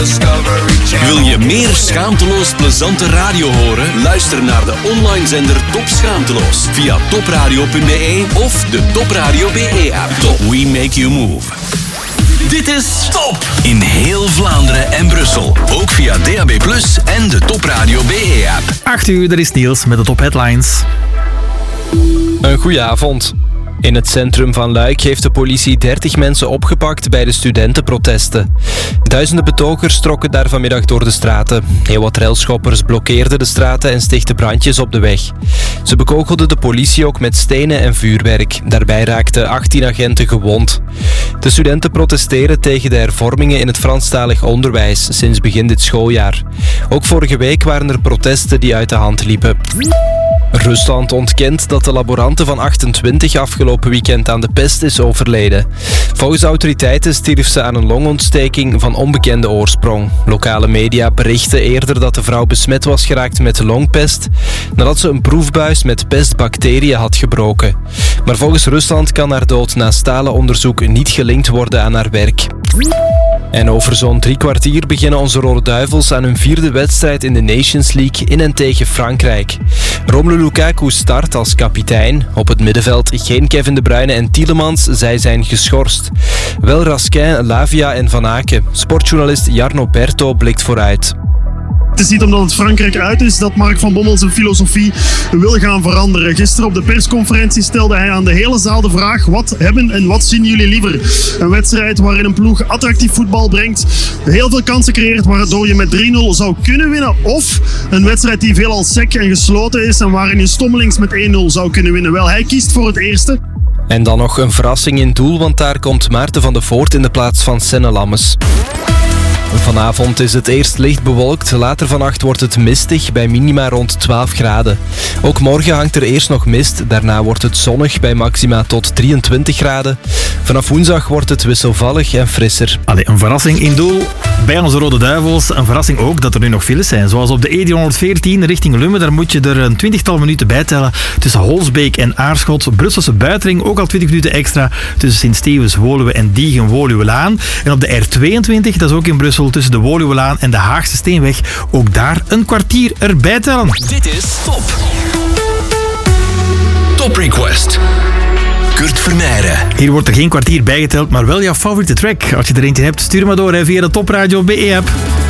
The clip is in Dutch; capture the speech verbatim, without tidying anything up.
Discovery Channel. Wil je meer schaamteloos plezante radio horen? Luister naar de online zender Top Schaamteloos via topradio punt be of de Top Radio B E-app. Top, we make you move. Dit is Top in heel Vlaanderen en Brussel. Ook via D A B plus, en de Top Radio B E-app. acht uur, er is Niels met de Top Headlines. Een goeie avond. In het centrum van Luik heeft de politie dertig mensen opgepakt bij de studentenprotesten. Duizenden betogers trokken daar vanmiddag door de straten. Heel wat railschoppers blokkeerden de straten en stichtten brandjes op de weg. Ze bekogelden de politie ook met stenen en vuurwerk. Daarbij raakten achttien agenten gewond. De studenten protesteren tegen de hervormingen in het Franstalig onderwijs sinds begin dit schooljaar. Ook vorige week waren er protesten die uit de hand liepen. Rusland ontkent dat de laborante van achtentwintig afgelopen weekend aan de pest is overleden. Volgens de autoriteiten stierf ze aan een longontsteking van onbekende oorsprong. Lokale media berichten eerder dat de vrouw besmet was geraakt met longpest nadat ze een proefbuis met pestbacteriën had gebroken. Maar volgens Rusland kan haar dood na stalen onderzoek niet gelinkt worden aan haar werk. En over zo'n drie kwartier beginnen onze Rode Duivels aan hun vierde wedstrijd in de Nations League in en tegen Frankrijk. Romelu Lukaku start als kapitein. Op het middenveld geen Kevin De Bruyne en Tielemans, zij zijn geschorst. Wel Raskin, Lavia en Van Aken. Sportjournalist Jarno Berto blikt vooruit. Het is niet omdat het Frankrijk uit is dat Mark van Bommel zijn filosofie wil gaan veranderen. Gisteren op de persconferentie stelde hij aan de hele zaal de vraag: wat hebben en wat zien jullie liever? Een wedstrijd waarin een ploeg attractief voetbal brengt, heel veel kansen creëert waardoor je met drie nul zou kunnen winnen, of een wedstrijd die veelal sec en gesloten is en waarin je stommelings met één nul zou kunnen winnen. Wel, hij kiest voor het eerste. En dan nog een verrassing in doel, want daar komt Maarten van de Voort in de plaats van Senne Lammes. Vanavond is het eerst licht bewolkt, later vannacht wordt het mistig bij minima rond twaalf graden. Ook morgen hangt er eerst nog mist, daarna wordt het zonnig bij maxima tot drieëntwintig graden. Vanaf woensdag wordt het wisselvallig en frisser. Allee, een verrassing in doel bij onze Rode Duivels. Een verrassing ook dat er nu nog files zijn. Zoals op de E driehonderdveertien richting Lummen, daar moet je er een twintigtal minuten bij tellen. Tussen Holsbeek en Aarschot, Brusselse Buitenring ook al twintig minuten extra. Tussen Sint-Stevens, Woluwe en Diegen-Woluwelaan. En op de R tweeëntwintig, dat is ook in Brussel, tussen de Woluwelaan en de Haagse Steenweg, ook daar een kwartier erbij tellen. Dit is Top. Top Request. Kurt Vermeijren. Hier wordt er geen kwartier bijgeteld, maar wel jouw favoriete track. Als je er eentje hebt, stuur maar door hè, via de Top Radio B E-app.